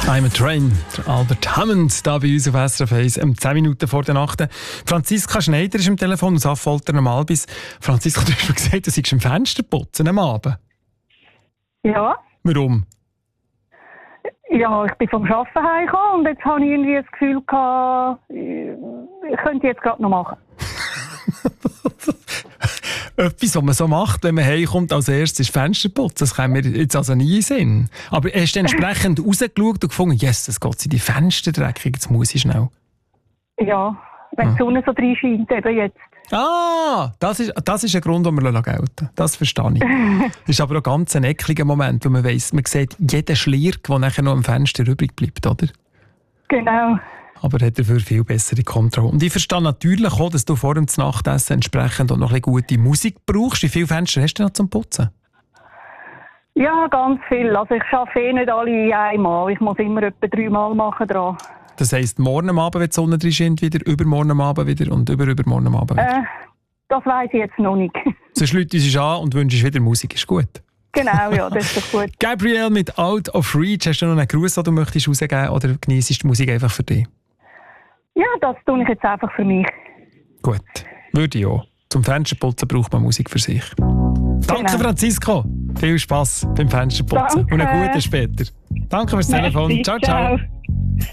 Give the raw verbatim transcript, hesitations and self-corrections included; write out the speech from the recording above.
I'm a Train, der Albert Hammond, da bei uns auf S R F eins, um zehn Minuten vor der Nacht. Franziska Schneider ist am Telefon aus Affoltern am Albis. Franziska, du hast mir gesagt, du seist am Fenster putzen am Abend. Ja. Warum? Ja, ich bin vom Arbeiten heimgekommen und jetzt habe ich irgendwie das Gefühl gehabt, ich könnte jetzt gerade noch machen. Etwas, was man so macht, wenn man heimkommt, als erstes ist Fenster putzen. Das kommt mir jetzt also nie in den Sinn. Aber hast du entsprechend rausgeschaut und gefunden, yes, es geht in die Fenster dreckig, jetzt muss ich schnell. Ja, wenn die Sonne so rein scheint, eben jetzt. Ah, das ist, das ist ein Grund, den wir gelten lassen. Das verstehe ich. Das ist aber auch ganz ein ekliger Moment, wo man weiss, man sieht jeden Schlirk, der nachher noch am Fenster übrig bleibt, oder? Genau. Aber hat dafür viel bessere Kontrolle. Und ich verstehe natürlich auch, dass du vor dem Nachtessen entsprechend auch noch ein bisschen gute Musik brauchst. Wie viele Fenster hast du noch zum Putzen? Ja, ganz viel. Also ich arbeite eh nicht alle einmal. Ich muss immer etwa dreimal machen dran. Das heisst, morgen am Abend, wenn die Sonne drin scheint, wieder, übermorgen am Abend wieder und überübermorgen am Abend wieder? Äh, das weiss ich jetzt noch nicht. Sonst läutest du uns an und wünschst wieder Musik. Ist gut. Genau, ja, das ist doch gut. Gabrielle mit Out of Reach. Hast du noch einen Gruß, den du möchtest rausgeben oder genießt du die Musik einfach für dich? Ja, das tue ich jetzt einfach für mich. Gut, würde ich auch. Zum Fensterputzen braucht man Musik für sich. Danke, genau. Franziska. Viel Spass beim Fensterputzen. Danke. Und einen guten später. Danke fürs Telefon. Merci. Ciao, ciao. Ciao.